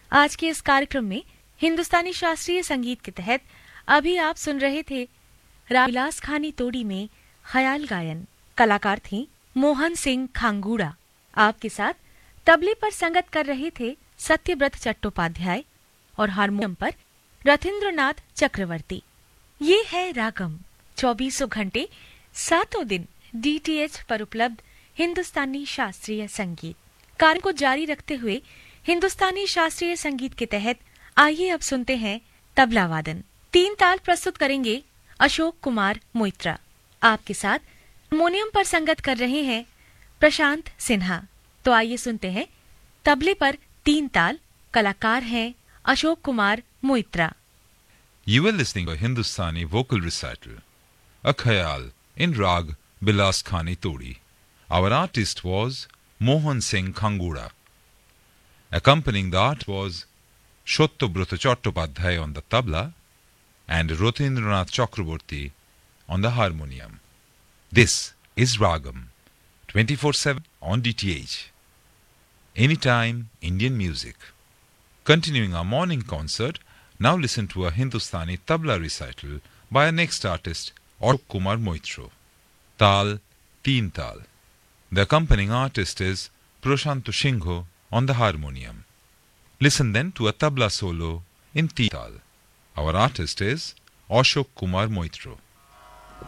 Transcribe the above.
आज के इस कार्यक्रम में हिंदुस्तानी शास्त्रीय संगीत के तहत अभी आप सुन रहे थे रामविलास खानी तोड़ी में ख्याल गायन। कलाकार थी मोहन सिंह खांगूड़ा। आपके साथ तबले पर संगत कर रहे थे सत्यव्रत चट्टोपाध्याय और हारमोनियम पर रथिंद्रनाथ चक्रवर्ती। ये है रागम, 24 घंटे 7 दिन DTH पर उपलब्ध हिंदुस्तानी शास्त्रीय संगीत। कार्य को जारी रखते हुए हिंदुस्तानी शास्त्रीय संगीत के तहत आइए अब सुनते हैं तबला वादन। 3 ताल प्रस्तुत करेंगे अशोक कुमार मोइत्रा। आपके साथ हारमोनियम पर संगत कर रहे हैं प्रशांत सिन्हा। तो आइए सुनते हैं तबले पर 3 ताल। कलाकार हैं Ashok Kumar Moitra. You were listening to a Hindustani vocal recital, a khayal in Rag Bilas Khani Todi. Our artist was Mohan Singh Khangura. Accompanying the art was Shottobruta Chattopadhyay on the tabla and Rothindranath Chakraborty on the harmonium. This is Ragam, 24/7 on DTH. Anytime Indian music. Continuing our morning concert, now listen to a Hindustani tabla recital by our next artist, Ashok Kumar Moitra. Tal, Teen Tal. The accompanying artist is Prashant Shingho on the harmonium. Listen then to a tabla solo in Teen Tal. Our artist is Ashok Kumar Moitra.